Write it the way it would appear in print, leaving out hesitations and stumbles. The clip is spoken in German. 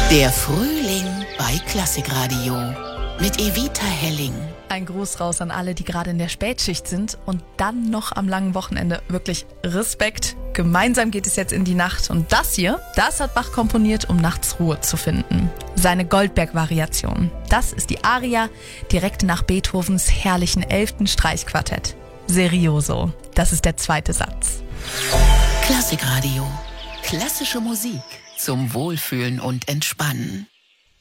Der Frühling bei Klassikradio mit Evita Helling. Ein Gruß raus an alle, die gerade in der Spätschicht sind und dann noch am langen Wochenende. Wirklich Respekt. Gemeinsam geht es jetzt in die Nacht. Und das hier, das hat Bach komponiert, um nachts Ruhe zu finden. Seine Goldberg-Variation. Das ist die Aria direkt nach Beethovens herrlichen 11. Streichquartett. Serioso. Das ist der zweite Satz. Klassikradio. Klassische Musik zum Wohlfühlen und Entspannen.